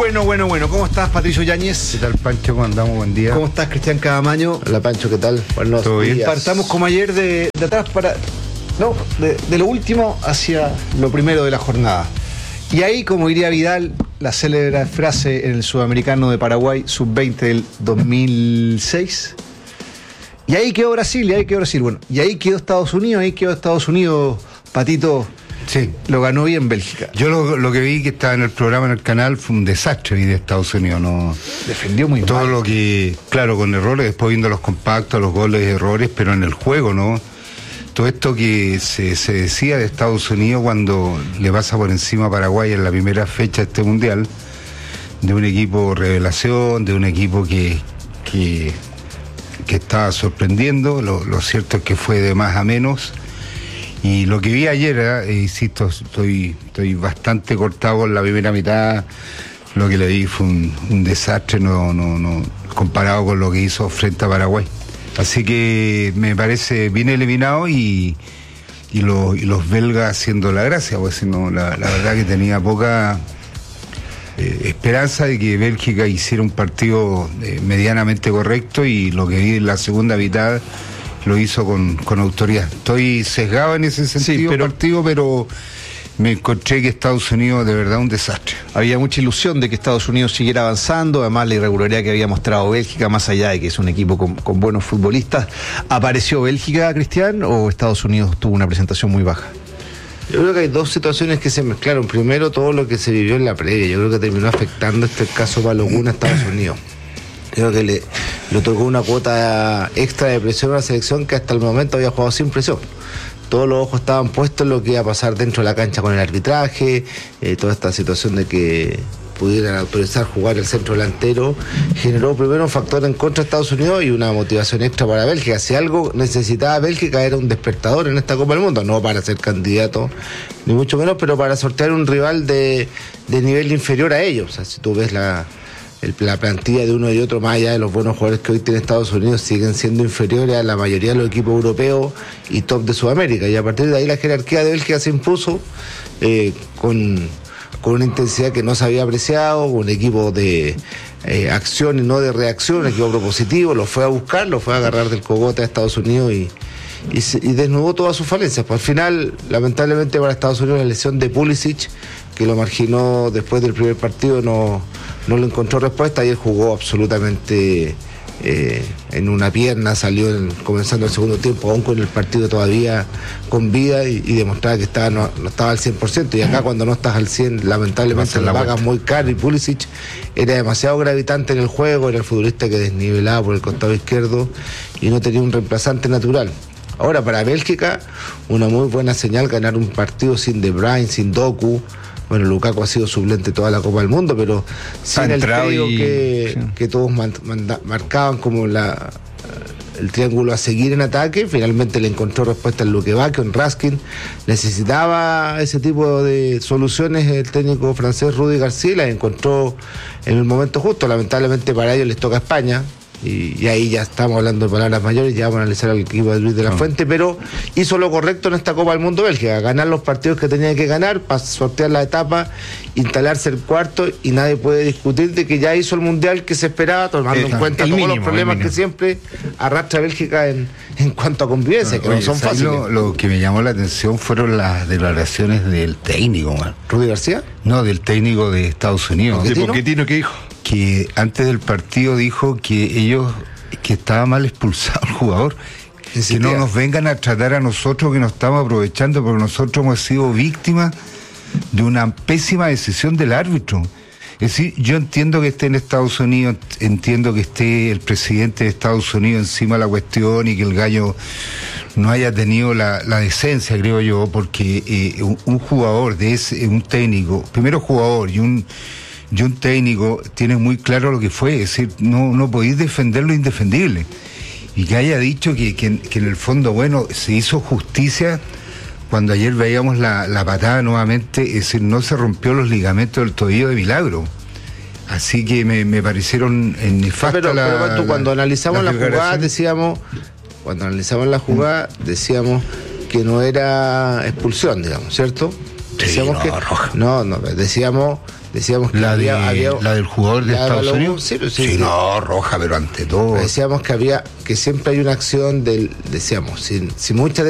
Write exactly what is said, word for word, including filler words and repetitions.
Bueno, bueno, bueno. ¿Cómo estás, Patricio Yáñez? ¿Qué tal, Pancho? ¿Cómo andamos? Buen día. ¿Cómo estás, Cristian Cadamaño? Hola, Pancho, ¿qué tal? Buenos ¿Todo bien? días. Partamos como ayer de, de atrás para... No, de, de lo último hacia lo primero de la jornada. Y ahí, como diría Vidal, la célebre frase en el Sudamericano de Paraguay, sub veinte del dos mil seis. Y ahí quedó Brasil, y ahí quedó Brasil. Bueno, y ahí quedó Estados Unidos, ahí quedó Estados Unidos, Patito. Sí. Lo ganó bien Bélgica. Yo lo, lo que vi que estaba en el programa, en el canal, fue un desastre vi de Estados Unidos. No, defendió muy todo mal. Lo que, claro, con errores, después viendo los compactos, los goles, errores, pero en el juego, ¿no? Todo esto que se, se decía de Estados Unidos cuando le pasa por encima a Paraguay en la primera fecha de este mundial, de un equipo revelación, de un equipo que, que, que estaba sorprendiendo, lo, lo cierto es que fue de más a menos. Y lo que vi ayer, eh, insisto, estoy, estoy bastante cortado con la primera mitad. Lo que le vi fue un, un desastre no, no, no, comparado con lo que hizo frente a Paraguay. Así que me parece bien eliminado y, y, lo, y los belgas haciendo la gracia, pues si no, la, la verdad que tenía poca eh, esperanza de que Bélgica hiciera un partido eh, medianamente correcto, y lo que vi en la segunda mitad lo hizo con, con autoridad. Estoy sesgado en ese sentido, sí, pero, partido, pero me encontré que Estados Unidos de verdad un desastre. Había mucha ilusión de que Estados Unidos siguiera avanzando, además la irregularidad que había mostrado Bélgica, más allá de que es un equipo con, con buenos futbolistas. ¿Apareció Bélgica, Cristian, o Estados Unidos tuvo una presentación muy baja? Yo creo que hay dos situaciones que se mezclaron. Primero, todo lo que se vivió en la previa. Yo creo que terminó afectando este caso Balogun a Estados Unidos. Creo que le, le tocó una cuota extra de presión a la selección que hasta el momento había jugado sin presión. Todos los ojos estaban puestos en lo que iba a pasar dentro de la cancha con el arbitraje, eh, toda esta situación de que pudieran autorizar jugar el centro delantero, generó primero un factor en contra de Estados Unidos y una motivación extra para Bélgica. Si algo necesitaba Bélgica era un despertador en esta Copa del Mundo, no para ser candidato, ni mucho menos, pero para sortear un rival de, de nivel inferior a ellos. O sea, si tú ves la... El, la plantilla de uno y otro, más allá de los buenos jugadores que hoy tiene Estados Unidos, siguen siendo inferiores a la mayoría de los equipos europeos y top de Sudamérica, y a partir de ahí la jerarquía de Bélgica se impuso eh, con, con una intensidad que no se había apreciado, un equipo de eh, acción y no de reacción, un equipo propositivo, lo fue a buscar, lo fue a agarrar del cogote a Estados Unidos y, y, y desnudó todas sus falencias. Pues al final, lamentablemente para Estados Unidos, la lesión de Pulisic, que lo marginó después del primer partido, no, no le encontró respuesta, y él jugó absolutamente eh, en una pierna, salió en, comenzando el segundo tiempo, aún con el partido todavía con vida, y, y demostraba que estaba, no, no estaba al cien por ciento, y acá cuando no estás al cien por ciento, lamentablemente la pagas muy caro, y Pulisic era demasiado gravitante en el juego, era el futbolista que desnivelaba por el costado izquierdo y no tenía un reemplazante natural. Ahora, para Bélgica, una muy buena señal ganar un partido sin De Bruyne, sin Doku. Bueno, Lukaku ha sido suplente toda la Copa del Mundo, pero sin el trío y... que, sí. que todos man, manda, marcaban como la, el triángulo a seguir en ataque. Finalmente le encontró respuesta en Luquevaque, en Raskin. Necesitaba ese tipo de soluciones el técnico francés Rudy García, y las encontró en el momento justo. Lamentablemente para ellos les toca a España. Y, y ahí ya estamos hablando de palabras mayores, ya vamos a analizar al equipo de Luis de la Fuente, pero hizo lo correcto en esta Copa del Mundo Bélgica, ganar los partidos que tenía que ganar para sortear la etapa, instalarse el cuarto, y nadie puede discutir de que ya hizo el Mundial que se esperaba, tomando eh, en cuenta todos mínimo, los problemas que siempre arrastra Bélgica en, en cuanto a convivencia, no, que oye, no son fáciles. Lo, lo que me llamó la atención fueron las declaraciones del técnico, man. ¿Rudy García? No, del técnico de Estados Unidos. ¿De Pochettino qué dijo? Que antes del partido dijo que ellos, que estaba mal expulsado el jugador, que no nos vengan a tratar a nosotros que nos estamos aprovechando, porque nosotros hemos sido víctimas de una pésima decisión del árbitro. Es decir, yo entiendo que esté en Estados Unidos, entiendo que esté el presidente de Estados Unidos encima de la cuestión, y que el gallo no haya tenido la, la decencia, creo yo, porque eh, un, un jugador de ese, un técnico, primero jugador y un Y un técnico tiene muy claro lo que fue, es decir, no, no podéis defender lo indefendible. Y que haya dicho que, que, que en el fondo, bueno, se hizo justicia cuando ayer veíamos la, la patada nuevamente, es decir, no se rompió los ligamentos del tobillo de milagro. Así que me, me parecieron nefastas. Pero, la, pero tú, cuando la, analizamos la, la jugada decíamos, cuando analizamos la jugada decíamos que no era expulsión, digamos, ¿cierto? Decíamos sí, no, que roja. no, no, decíamos decíamos que La, de, había, había, la del jugador de Estados Balogun, Unidos. Sí, sí, sí, sí, no, roja, pero ante todo. decíamos que había, que siempre hay una acción del, decíamos, sin, sin mucha